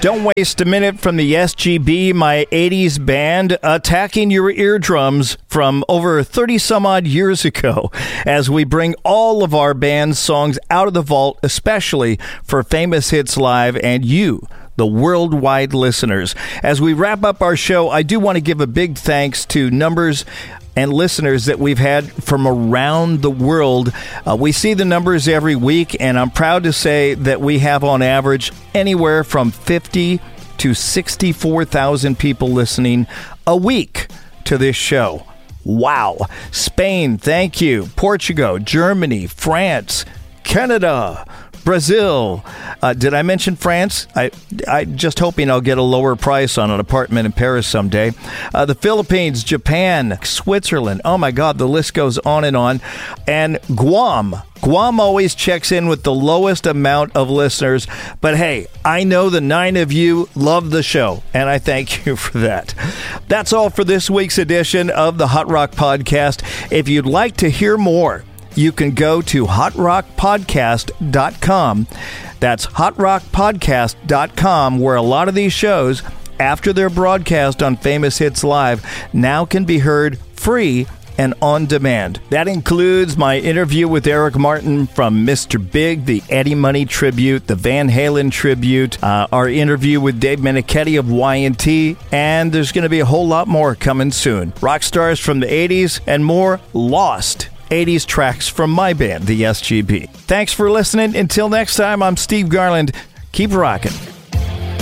Don't waste a minute from the SGB, my 80s band, attacking your eardrums from over 30 some odd years ago as we bring all of our band's songs out of the vault, especially for Famous Hits Live and you, the worldwide listeners. As we wrap up our show, I do want to give a big thanks to numbers and listeners that we've had from around the world. We see the numbers every week, and I'm proud to say that we have on average anywhere from 50 to 64,000 people listening a week to this show. Wow. Spain, thank you. Portugal, Germany, France, Canada, Brazil. Did I mention France? I just hoping I'll get a lower price on an apartment in Paris someday. The Philippines, Japan, Switzerland. Oh my God, the list goes on. And Guam. Guam always checks in with the lowest amount of listeners. But hey, I know the 9 of you love the show, and I thank you for that. That's all for this week's edition of the Hot Rock Podcast. If you'd like to hear more, you can go to hotrockpodcast.com. That's hotrockpodcast.com, where a lot of these shows, after they're broadcast on Famous Hits Live, now can be heard free and on demand. That includes my interview with Eric Martin from Mr. Big, the Eddie Money tribute, the Van Halen tribute, our interview with Dave Meniketti of Y&T, and there's going to be a whole lot more coming soon. Rock stars from the 80s and more lost 80s tracks from my band, the SGB. Thanks for listening. Until next time, I'm Steve Garland. Keep rocking.